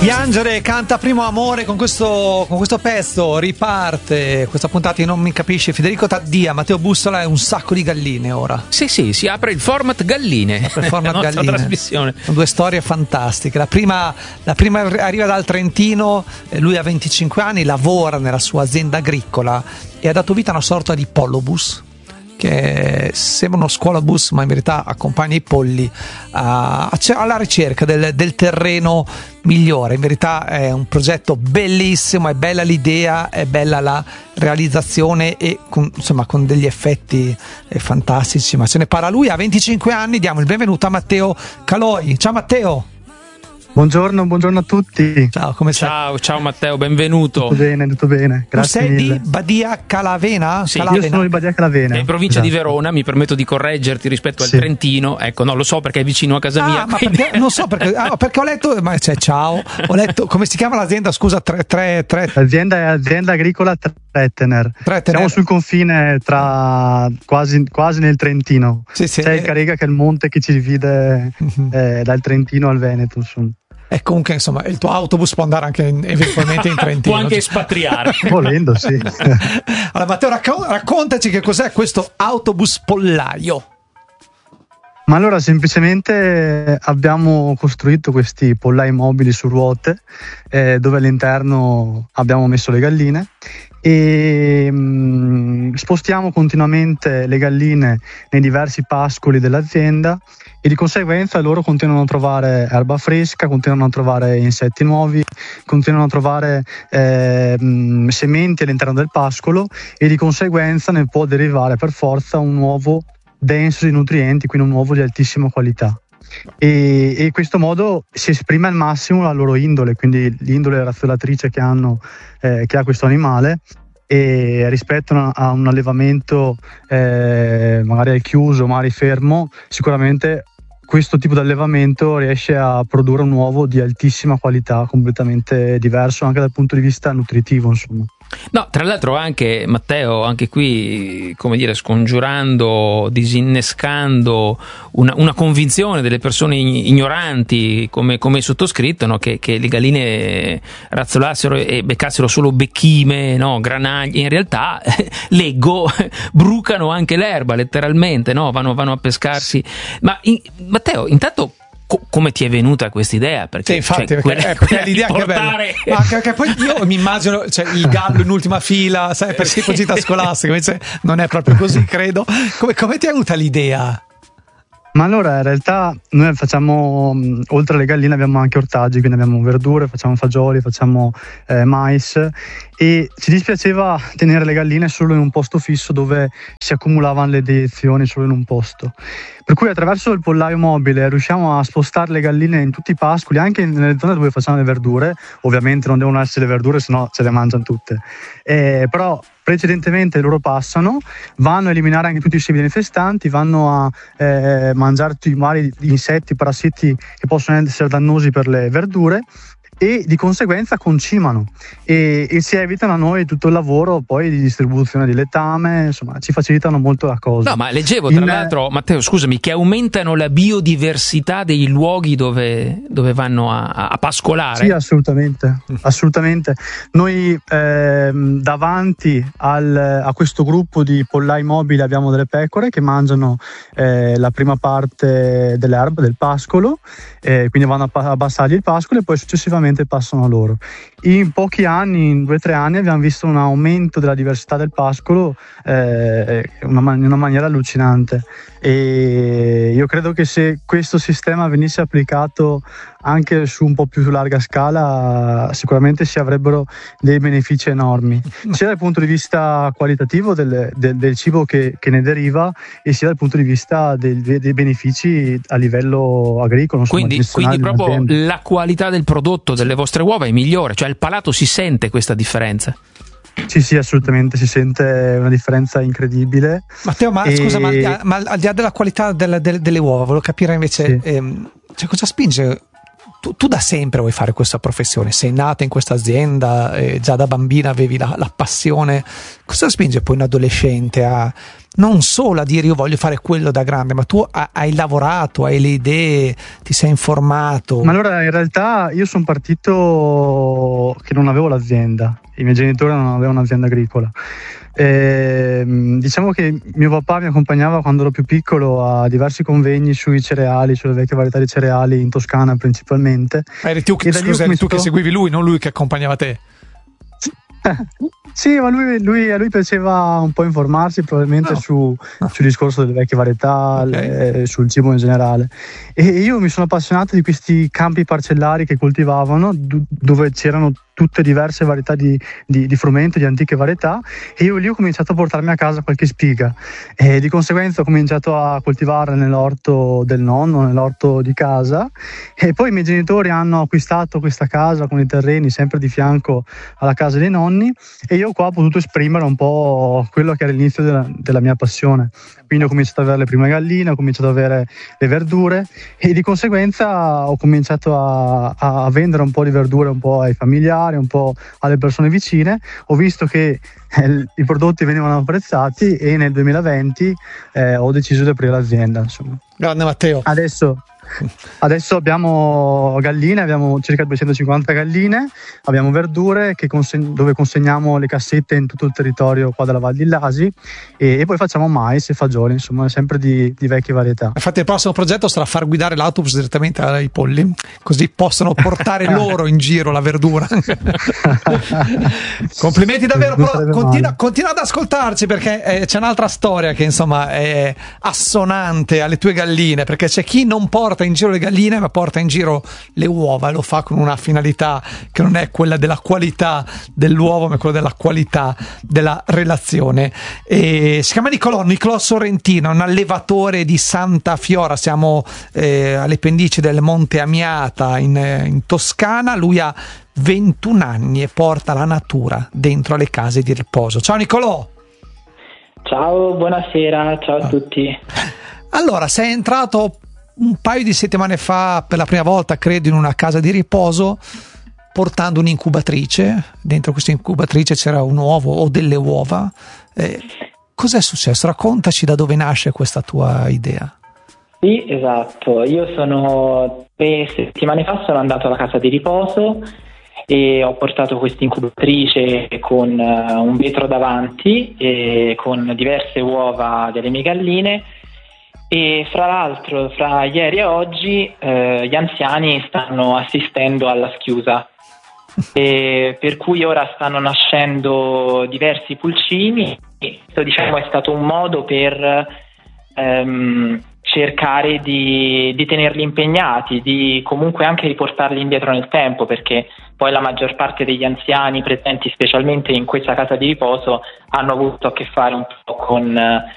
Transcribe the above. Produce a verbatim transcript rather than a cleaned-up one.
Piangere canta Primo Amore con questo, con questo pezzo riparte questa puntata di Non mi capisce Federico Taddia, Matteo Bussola e un sacco di galline ora. Sì sì, si apre il format galline, il format la nostra galline. Trasmissione. Sono due storie fantastiche. La prima, la prima arriva dal Trentino, lui ha venticinque anni, lavora nella sua azienda agricola e ha dato vita a una sorta di pollobus che sembra uno scuolabus, ma in verità accompagna i polli a, a, alla ricerca del, del terreno migliore. In verità è un progetto bellissimo, è bella l'idea, è bella la realizzazione e con, insomma con degli effetti eh, fantastici, ma se ne parla lui. A venticinque anni diamo il benvenuto a Matteo Caloi. Ciao Matteo. Buongiorno, buongiorno a tutti. Ciao, come stai? Ciao, ciao Matteo, benvenuto. Tutto bene, tutto bene. Grazie tu sei mille. di Badia Calavena? Sì, Calavena. Io sono di Badia Calavena. È in provincia esatto. di Verona, mi permetto di correggerti rispetto al Sì. Trentino. Ecco, no, lo so perché è vicino a casa Ah, mia. ma quindi... perché, non so perché, ah, perché ho letto, ma cioè, ciao, ho letto, come si chiama l'azienda? Scusa, tre, tre, tre. L'azienda è azienda agricola Trettener. Trettener. Siamo sul confine tra quasi, quasi nel Trentino. Sì, sì. C'è il Carega che è il monte che ci divide eh, dal Trentino al Veneto, insomma. E comunque, insomma, il tuo autobus può andare anche in, eventualmente in Trentino. Può anche espatriare. Volendo, sì. Allora, Matteo, racco- raccontaci che cos'è questo autobus pollaio. Ma allora semplicemente abbiamo costruito questi pollai mobili su ruote eh, dove all'interno abbiamo messo le galline e mh, spostiamo continuamente le galline nei diversi pascoli dell'azienda e di conseguenza loro continuano a trovare erba fresca, continuano a trovare insetti nuovi, continuano a trovare eh, mh, sementi all'interno del pascolo e di conseguenza ne può derivare per forza un uovo denso di nutrienti, quindi un uovo di altissima qualità. E, e in questo modo si esprime al massimo la loro indole, quindi l'indole razzolatrice che hanno eh, che ha questo animale, e rispetto a, a un allevamento eh, magari al chiuso, magari fermo, sicuramente questo tipo di allevamento riesce a produrre un uovo di altissima qualità, completamente diverso anche dal punto di vista nutritivo, insomma. No, tra l'altro anche Matteo, anche qui, come dire, scongiurando, disinnescando una, una convinzione delle persone ignoranti come, come il sottoscritto, no? che, che le galline razzolassero e beccassero solo becchime, no? Granaglie. In realtà, leggo, brucano anche l'erba, letteralmente, no? vanno, vanno a pescarsi. Ma in, Matteo, intanto come ti è venuta questa idea? Perché, sì, infatti, cioè, perché, quella, eh, perché quella l'idea di portare... che è bella. Ma anche perché poi io mi immagino cioè, il gallo in ultima fila, sai, per tipo gita scolastica, invece non è proprio così, credo. Come, come ti è venuta l'idea? Ma allora in realtà noi facciamo, oltre alle galline abbiamo anche ortaggi, quindi abbiamo verdure, facciamo fagioli, facciamo eh, mais e ci dispiaceva tenere le galline solo in un posto fisso dove si accumulavano le deiezioni solo in un posto. Per cui attraverso il pollaio mobile riusciamo a spostare le galline in tutti i pascoli, anche nelle zone dove facciamo le verdure. Ovviamente non devono essere le verdure, sennò se le mangiano tutte. Eh, però precedentemente loro passano, vanno a eliminare anche tutti i semi infestanti, vanno a eh, mangiare tutti i vari insetti, parassiti che possono essere dannosi per le verdure e di conseguenza concimano e, e si evitano a noi tutto il lavoro poi di distribuzione di letame, insomma ci facilitano molto la cosa. No, ma leggevo tra In... l'altro, Matteo, scusami, che aumentano la biodiversità dei luoghi dove, dove vanno a, a pascolare. Sì, assolutamente, assolutamente. Noi ehm, davanti al, a questo gruppo di pollai mobili abbiamo delle pecore che mangiano eh, la prima parte dell'erba, del pascolo, eh, quindi vanno a abbassargli il pascolo e poi successivamente passano a loro. In pochi anni, in due o tre anni, abbiamo visto un aumento della diversità del pascolo eh, in una, in una maniera allucinante e io credo che se questo sistema venisse applicato anche su un po' più larga scala sicuramente si avrebbero dei benefici enormi sia dal punto di vista qualitativo del, del, del cibo che, che ne deriva e sia dal punto di vista del, dei benefici a livello agricolo, insomma, quindi, quindi proprio la qualità del prodotto delle vostre uova è migliore, cioè il palato si sente questa differenza? Sì, sì, assolutamente, si sente una differenza incredibile. Matteo, ma e... scusa, ma, ma al di là della qualità delle, delle, delle uova, volevo capire invece, sì. ehm, cioè, cosa spinge? Tu, tu da sempre vuoi fare questa professione, sei nata in questa azienda, eh, già da bambina avevi la, la passione. Cosa spinge poi un adolescente a, non solo a dire io voglio fare quello da grande, ma tu hai lavorato, hai le idee, ti sei informato. Ma allora in realtà io sono partito che non avevo l'azienda, i miei genitori non avevano un'azienda agricola. E, diciamo che mio papà mi accompagnava quando ero più piccolo a diversi convegni sui cereali, sulle vecchie varietà di cereali in Toscana principalmente. Eri tu, scusa, eri tu che seguivi lui, non lui che accompagnava te. Sì, ma lui, lui, a lui piaceva un po' informarsi probabilmente no. su, no. sul discorso delle vecchie varietà, okay. le, sul cibo in generale. E io mi sono appassionato di questi campi parcellari che coltivavano, dove c'erano tutte diverse varietà di, di, di frumento, di antiche varietà, e io lì ho cominciato a portarmi a casa qualche spiga e di conseguenza ho cominciato a coltivare nell'orto del nonno, nell'orto di casa, e poi i miei genitori hanno acquistato questa casa con i terreni sempre di fianco alla casa dei nonni, e io qua ho potuto esprimere un po' quello che era l'inizio della, della mia passione. Quindi ho cominciato ad avere le prime galline, ho cominciato ad avere le verdure e di conseguenza ho cominciato a, a vendere un po' di verdure un po' ai familiari, un po' alle persone vicine. Ho visto che eh, i prodotti venivano apprezzati e nel duemilaventi eh, ho deciso di aprire l'azienda, insomma. Grande Matteo. Adesso Adesso abbiamo galline, abbiamo circa duecentocinquanta galline, abbiamo verdure che conseg- dove consegniamo le cassette in tutto il territorio qua della Val di Lasi, e, e poi facciamo mais e fagioli, insomma sempre di, di vecchie varietà. Infatti il prossimo progetto sarà far guidare l'autobus direttamente ai polli, così possono portare loro in giro la verdura. Complimenti davvero, però continua, continua ad ascoltarci, perché eh, c'è un'altra storia che insomma è assonante alle tue galline, perché c'è chi non porta in giro le galline ma porta in giro le uova, e lo fa con una finalità che non è quella della qualità dell'uovo ma quella della qualità della relazione. E si chiama Nicolò Nicolò Sorrentino, un allevatore di Santa Fiora, siamo eh, alle pendici del Monte Amiata in, in Toscana. Lui ha ventuno anni e porta la natura dentro le case di riposo. Ciao Nicolò. Ciao, buonasera, ciao a tutti. Allora, sei entrato un paio di settimane fa per la prima volta, credo, in una casa di riposo portando un'incubatrice. Dentro questa incubatrice c'era un uovo o delle uova. Eh, cos'è successo? Raccontaci da dove nasce questa tua idea. Sì, esatto. Io sono tre settimane fa sono andato alla casa di riposo e ho portato questa incubatrice con uh, un vetro davanti e con diverse uova delle mie galline. E fra l'altro, fra ieri e oggi eh, gli anziani stanno assistendo alla schiusa, e per cui ora stanno nascendo diversi pulcini. E questo, diciamo, è stato un modo per ehm, cercare di, di tenerli impegnati, di comunque anche riportarli indietro nel tempo, perché poi la maggior parte degli anziani presenti, specialmente in questa casa di riposo, hanno avuto a che fare un po' con